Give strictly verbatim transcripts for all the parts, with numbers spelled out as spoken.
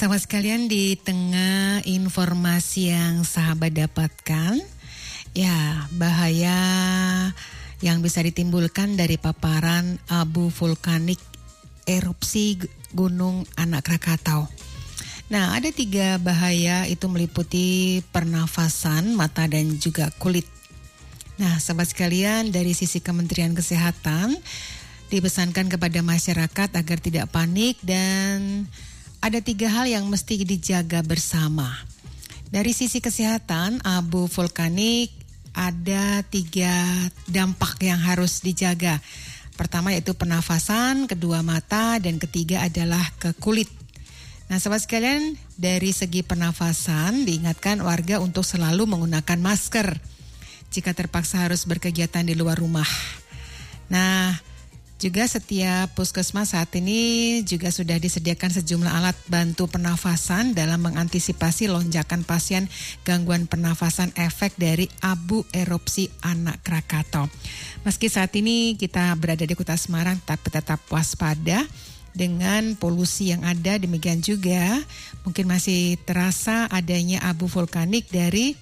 Sahabat sekalian, di tengah informasi yang sahabat dapatkan, ya bahaya yang bisa ditimbulkan dari paparan abu vulkanik erupsi Gunung Anak Krakatau. Nah, ada tiga bahaya, itu meliputi pernafasan, mata dan juga kulit. Nah, sahabat sekalian, dari sisi Kementerian Kesehatan dipesankan kepada masyarakat agar tidak panik dan ada tiga hal yang mesti dijaga bersama. Dari sisi kesehatan, abu vulkanik ada tiga dampak yang harus dijaga. Pertama yaitu pernafasan, kedua mata, dan ketiga adalah ke kulit. Nah, sahabat sekalian, dari segi pernafasan diingatkan warga untuk selalu menggunakan masker jika terpaksa harus berkegiatan di luar rumah. Nah, juga setiap puskesmas saat ini juga sudah disediakan sejumlah alat bantu pernafasan dalam mengantisipasi lonjakan pasien gangguan pernafasan efek dari abu erupsi Anak Krakatau. Meski saat ini kita berada di Kota Semarang, tapi tetap waspada dengan polusi yang ada. Demikian juga mungkin masih terasa adanya abu vulkanik dari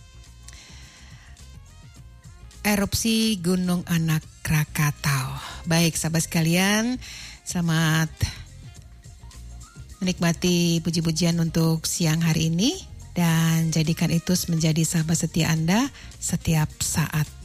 erupsi Gunung Anak Krakatau. Baik, sahabat sekalian, selamat menikmati puji-pujian untuk siang hari ini dan jadikan itu menjadi sahabat setia Anda setiap saat.